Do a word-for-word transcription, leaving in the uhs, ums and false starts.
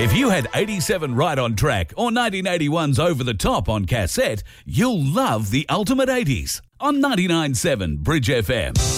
If you had eighty-seven Right on Track or nineteen eighty-one's Over the Top on cassette, you'll love the Ultimate eighties on ninety-nine point seven Bridge F M.